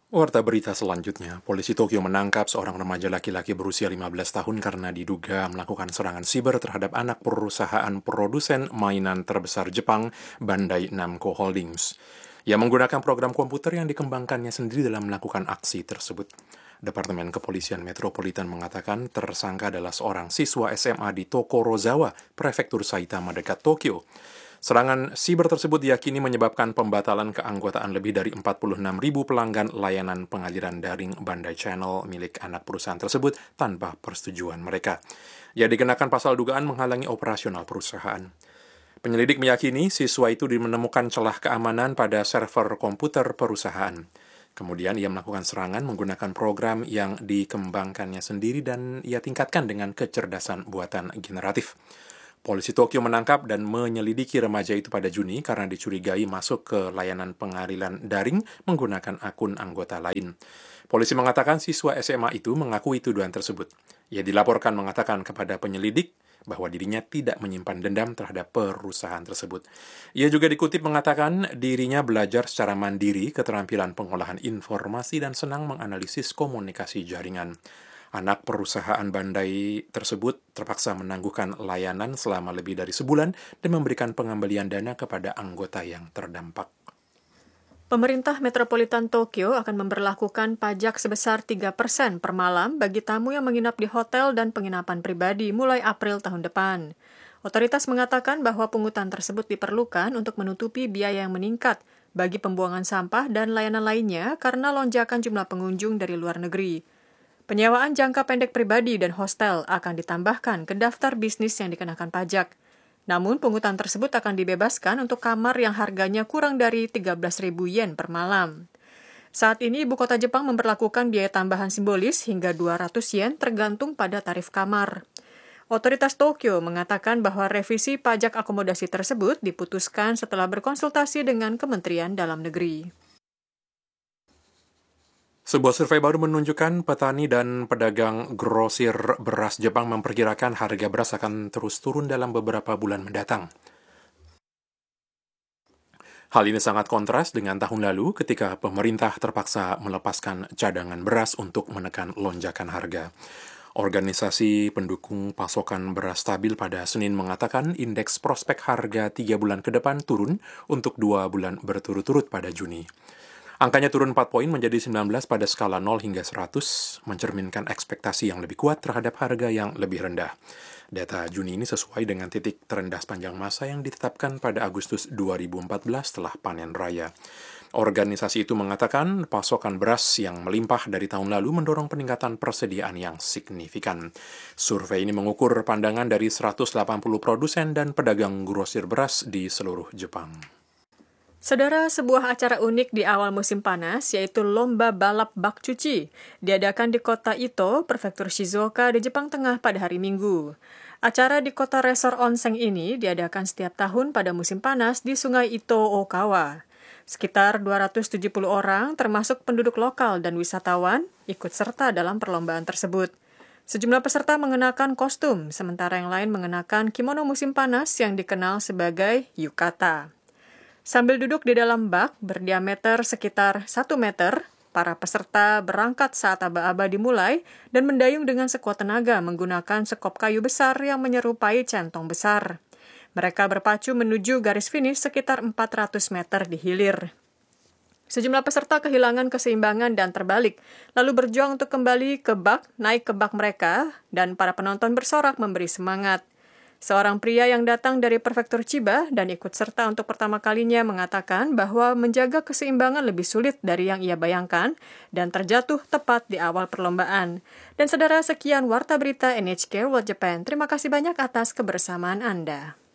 Warta berita selanjutnya, polisi Tokyo menangkap seorang remaja laki-laki berusia 15 tahun karena diduga melakukan serangan siber terhadap anak perusahaan produsen mainan terbesar Jepang, Bandai Namco Holdings. Ia menggunakan program komputer yang dikembangkannya sendiri dalam melakukan aksi tersebut. Departemen Kepolisian Metropolitan mengatakan tersangka adalah seorang siswa SMA di Tokorozawa, Prefektur Saitama dekat Tokyo. Serangan siber tersebut diyakini menyebabkan pembatalan keanggotaan lebih dari 46.000 pelanggan layanan pengaliran daring Bandai Channel milik anak perusahaan tersebut tanpa persetujuan mereka. Ia dikenakan pasal dugaan menghalangi operasional perusahaan. Penyelidik meyakini siswa itu menemukan celah keamanan pada server komputer perusahaan. Kemudian ia melakukan serangan menggunakan program yang dikembangkannya sendiri dan ia tingkatkan dengan kecerdasan buatan generatif. Polisi Tokyo menangkap dan menyelidiki remaja itu pada Juni karena dicurigai masuk ke layanan pengaliran daring menggunakan akun anggota lain. Polisi mengatakan siswa SMA itu mengakui tuduhan tersebut. Ia dilaporkan mengatakan kepada penyelidik bahwa dirinya tidak menyimpan dendam terhadap perusahaan tersebut. Ia juga dikutip mengatakan dirinya belajar secara mandiri keterampilan pengolahan informasi dan senang menganalisis komunikasi jaringan. Anak perusahaan Bandai tersebut terpaksa menangguhkan layanan selama lebih dari sebulan dan memberikan pengembalian dana kepada anggota yang terdampak. Pemerintah Metropolitan Tokyo akan memberlakukan pajak sebesar 3% per malam bagi tamu yang menginap di hotel dan penginapan pribadi mulai April tahun depan. Otoritas mengatakan bahwa pungutan tersebut diperlukan untuk menutupi biaya yang meningkat bagi pembuangan sampah dan layanan lainnya karena lonjakan jumlah pengunjung dari luar negeri. Penyewaan jangka pendek pribadi dan hostel akan ditambahkan ke daftar bisnis yang dikenakan pajak. Namun, pungutan tersebut akan dibebaskan untuk kamar yang harganya kurang dari 13.000 yen per malam. Saat ini, ibu kota Jepang memberlakukan biaya tambahan simbolis hingga 200 yen tergantung pada tarif kamar. Otoritas Tokyo mengatakan bahwa revisi pajak akomodasi tersebut diputuskan setelah berkonsultasi dengan Kementerian Dalam Negeri. Sebuah survei baru menunjukkan petani dan pedagang grosir beras Jepang memperkirakan harga beras akan terus turun dalam beberapa bulan mendatang. Hal ini sangat kontras dengan tahun lalu ketika pemerintah terpaksa melepaskan cadangan beras untuk menekan lonjakan harga. Organisasi pendukung pasokan beras stabil pada Senin mengatakan indeks prospek harga 3 bulan ke depan turun untuk 2 bulan berturut-turut pada Juni. Angkanya turun 4 poin menjadi 19 pada skala 0 hingga 100, mencerminkan ekspektasi yang lebih kuat terhadap harga yang lebih rendah. Data Juni ini sesuai dengan titik terendah sepanjang masa yang ditetapkan pada Agustus 2014 setelah panen raya. Organisasi itu mengatakan pasokan beras yang melimpah dari tahun lalu mendorong peningkatan persediaan yang signifikan. Survei ini mengukur pandangan dari 180 produsen dan pedagang grosir beras di seluruh Jepang. Saudara, sebuah acara unik di awal musim panas, yaitu Lomba Balap Bak Cuci, diadakan di kota Ito, Prefektur Shizuoka di Jepang Tengah pada hari Minggu. Acara di kota resor onsen ini diadakan setiap tahun pada musim panas di Sungai Ito Okawa. Sekitar 270 orang, termasuk penduduk lokal dan wisatawan, ikut serta dalam perlombaan tersebut. Sejumlah peserta mengenakan kostum, sementara yang lain mengenakan kimono musim panas yang dikenal sebagai yukata. Sambil duduk di dalam bak berdiameter sekitar 1 meter, para peserta berangkat saat aba-aba dimulai dan mendayung dengan sekuat tenaga menggunakan sekop kayu besar yang menyerupai centong besar. Mereka berpacu menuju garis finish sekitar 400 meter di hilir. Sejumlah peserta kehilangan keseimbangan dan terbalik, lalu berjuang untuk kembali ke bak, naik ke bak mereka, dan para penonton bersorak memberi semangat. Seorang pria yang datang dari Prefektur Chiba dan ikut serta untuk pertama kalinya mengatakan bahwa menjaga keseimbangan lebih sulit dari yang ia bayangkan dan terjatuh tepat di awal perlombaan. Dan saudara, sekian Warta Berita NHK World Japan. Terima kasih banyak atas kebersamaan Anda.